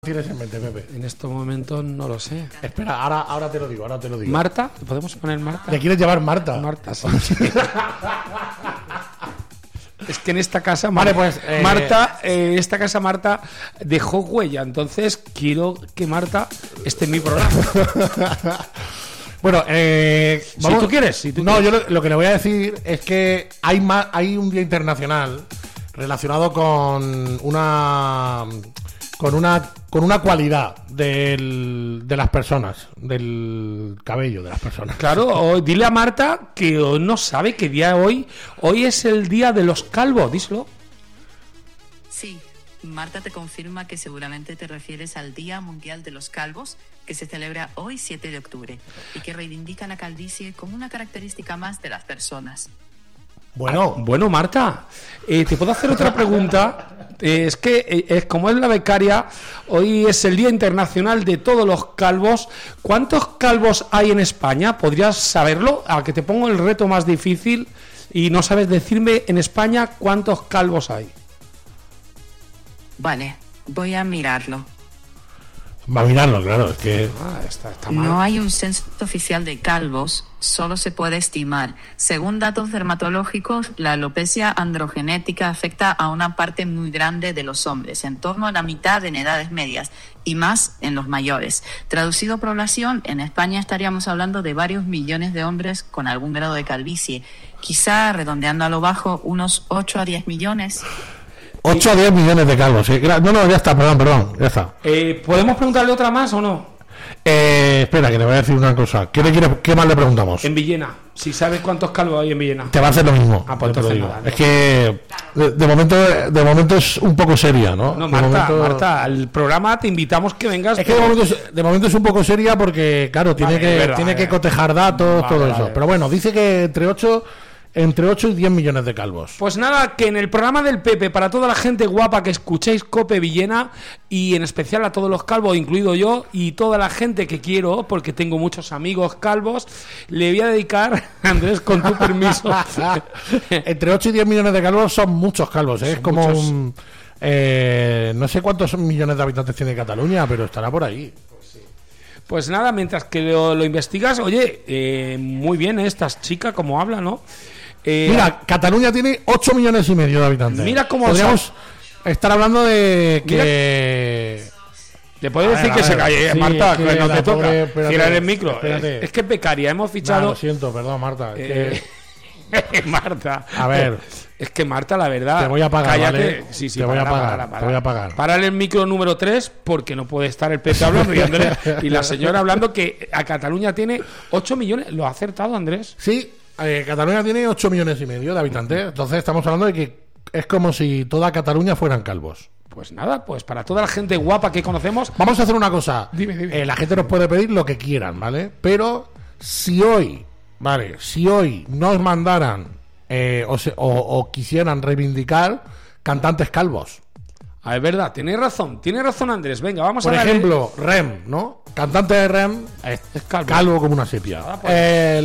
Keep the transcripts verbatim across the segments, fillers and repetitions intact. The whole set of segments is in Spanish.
Tienes en mente, Pepe? En estos momentos no lo sé. Espera, ahora, ahora te lo digo, ahora te lo digo. ¿Marta? ¿Podemos poner Marta? ¿Le quieres llevar Marta? Marta, sí. Es que en esta casa, vale, pues, eh... Marta, eh, esta casa Marta dejó huella, entonces quiero que Marta esté en mi programa. Bueno, eh, vamos, si tú quieres. Si tú no, quieres. yo lo, lo que le voy a decir es que hay más, hay un día internacional relacionado con una con una con una cualidad del, de las personas, del cabello de las personas. Claro, hoy, dile a Marta que hoy no sabe qué día hoy. Hoy es el día de los calvos, díselo. Sí, Marta te confirma que seguramente te refieres al Día Mundial de los Calvos, que se celebra hoy siete de octubre, y que reivindica la calvicie como una característica más de las personas. Bueno, ah, bueno, Marta, eh, ¿te puedo hacer otra pregunta? Eh, es que, eh, es como es la becaria, hoy es el Día Internacional de todos los calvos. ¿Cuántos calvos hay en España? ¿Podrías saberlo? A que te pongo el reto más difícil y no sabes decirme en España cuántos calvos hay. Vale, voy a mirarlo. Va a mirarlo, claro, es que... Ah, está, está mal. No hay un censo oficial de calvos, solo se puede estimar. Según datos dermatológicos, la alopecia androgenética afecta a una parte muy grande de los hombres, en torno a la mitad en edades medias, y más en los mayores. Traducido a población, en España estaríamos hablando de varios millones de hombres con algún grado de calvicie. Quizá, redondeando a lo bajo, unos ocho a diez millones... ocho a diez millones de calvos, sí. No, no, ya está, perdón, perdón, ya está. Eh, ¿Podemos preguntarle otra más o no? Eh, espera, que le voy a decir una cosa. ¿Qué, le quiere, qué más le preguntamos? En Villena. Si sabes cuántos calvos hay en Villena. Te va a hacer lo mismo. Ah, pues entonces nada, no. Es que de, de momento de momento es un poco seria, ¿no? No, de Marta, momento... Marta, al programa te invitamos que vengas. Es que de momento es, de momento es un poco seria porque, claro, tiene vale, que verdad, tiene vale. que cotejar datos, Vale, todo vale. eso. Pero bueno, dice que entre ocho Entre ocho y diez millones de calvos. Pues nada, que en el programa del Pepe, para toda la gente guapa que escuchéis Cope Villena, y en especial a todos los calvos, incluido yo, y toda la gente que quiero, porque tengo muchos amigos calvos, le voy a dedicar, Andrés, con tu permiso. Entre ocho y diez millones de calvos son muchos calvos, ¿eh? Son Es como muchos. un... Eh, no sé cuántos millones de habitantes tiene Cataluña, pero estará por ahí. Pues nada, mientras que lo, lo investigas, oye, eh, muy bien, ¿eh? Esta chica como habla, ¿no? Eh, Mira, Cataluña tiene ocho millones y medio de habitantes. Mira cómo podríamos estar hablando de que... Le puedes A decir ver, que a se ver, calle, sí, Marta, es que que no la te toca. pobre- espérate, Girar el micro. espérate. Es, es que becaria, hemos Nah, fichado. lo siento, perdón, Marta. es Eh, que Marta. A ver. Es que Marta, la verdad. Te voy a pagar, cállate. ¿vale? Sí, sí, Te voy a para, pagar, para, para. te voy a pagar. Párale el micro número tres porque no puede estar el Pepe hablando y, Andrés, y la señora hablando que a Cataluña tiene ocho millones. ¿Lo ha acertado, Andrés? Sí, eh, Cataluña tiene ocho millones y medio de habitantes. Entonces estamos hablando de que es como si toda Cataluña fueran calvos. Pues nada, pues para toda la gente guapa que conocemos. Vamos a hacer una cosa. Dime, dime. Eh, la gente nos puede pedir lo que quieran, ¿vale? Pero si hoy, ¿vale? Si hoy nos mandaran eh, o, se, o, o quisieran reivindicar cantantes calvos. Ah, es verdad, tienes razón, tienes razón, Andrés. Venga, vamos Por a ver. ejemplo, Rem, ¿no? Cantante de Rem es, Es calvo. calvo como una sepia. Ah, pues.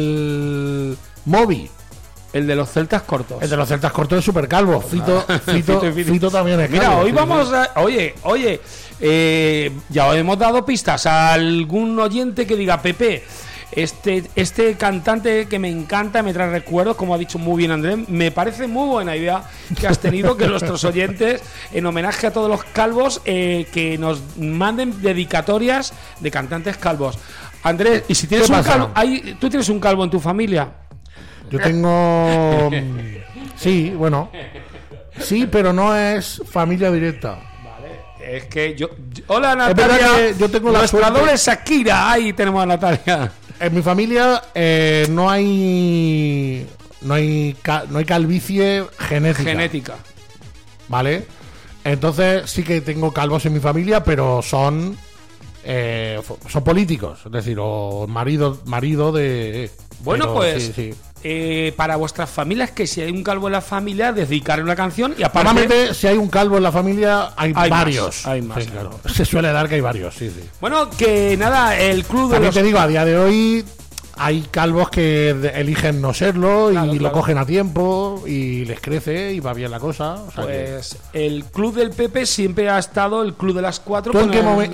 El Moby, El de los celtas cortos. el de los celtas cortos es súper calvo. Fito, Fito, Fito y Fito. Fito también es calvo. Mira, hoy Sí, vamos sí. a... Oye, oye, eh, ya os hemos dado pistas a algún oyente que diga, Pepe, este, este cantante que me encanta, me trae recuerdos, como ha dicho muy bien Andrés, me parece muy buena idea que has tenido que nuestros oyentes, en homenaje a todos los calvos, eh, que nos manden dedicatorias de cantantes calvos. Andrés, y si tienes ¿Qué un pasa? calvo, hay- ¿tú tienes un calvo en tu familia? Yo tengo... Sí, bueno. Sí, pero no es familia directa. Es que yo... yo- Hola, Es verdad Natalia. que yo tengo la Nuestra suerte- doble Shakira. Ahí tenemos a Natalia. En mi familia eh, no hay... No hay, ca- no hay calvicie genética. Genética. ¿Vale? Entonces sí que tengo calvos en mi familia, pero son... Eh, fo- son políticos. Es decir, o marido, marido de... Bueno, pero pues... sí, sí. eh, para vuestras familias, que si hay un calvo en la familia, dedicarle una canción y aparte... Normalmente, si hay un calvo en la familia, hay, Hay más, varios. hay más, Sí, claro. Se suele dar que hay varios, sí, sí. Bueno, que nada, el club de También los... te digo, a día de hoy hay calvos que de- eligen no serlo Claro, y claro. lo cogen a tiempo y les crece y va bien la cosa. O sea que- Pues el club del Pepe siempre ha estado el club de las cuatro. ¿Tú en con qué, el- momen-